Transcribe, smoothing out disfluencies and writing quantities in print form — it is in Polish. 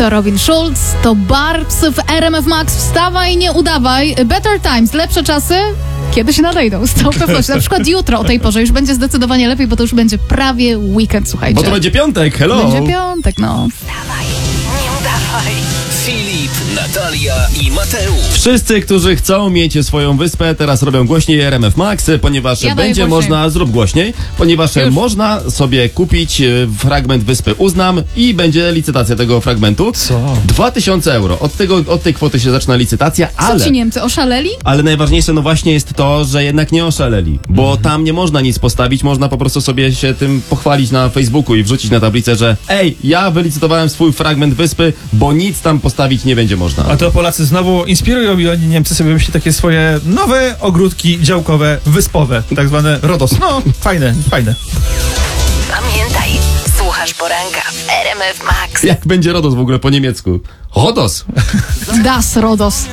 To Robin Schulz, to Barbs w RMF Max. Wstawaj, nie udawaj. Better times, lepsze czasy, kiedy się nadejdą, z całą pewnością. Na przykład jutro o tej porze już będzie zdecydowanie lepiej, bo to już będzie prawie weekend, słuchajcie. Bo to będzie piątek, hello! Będzie piątek, no. Wstawaj, nie udawaj. Filip, Natalia i Mateusz. Wszyscy, którzy chcą mieć swoją wyspę, teraz robią głośniej RMF Max, ponieważ Ja daję będzie głośniej. można, zrób głośniej, ponieważ Już. można sobie kupić fragment wyspy Uznam i będzie licytacja tego fragmentu. Co? 2000 euro. Od tej kwoty się zaczyna licytacja, Co ci Niemcy, oszaleli? ale najważniejsze no właśnie jest to, że jednak nie oszaleli, bo tam nie można nic postawić, można po prostu sobie się tym pochwalić na Facebooku i wrzucić na tablicę, że ej, ja wylicytowałem swój fragment wyspy, bo nic tam postawić nie będzie można. A to Polacy znowu inspirują i oni Niemcy sobie wymyślili takie swoje nowe ogródki działkowe, wyspowe, tak zwane RODOS. No, fajne. Pamiętaj, słuchasz poranka w RMF Max. Jak będzie RODOS w ogóle po niemiecku? RODOS! Das Rodos.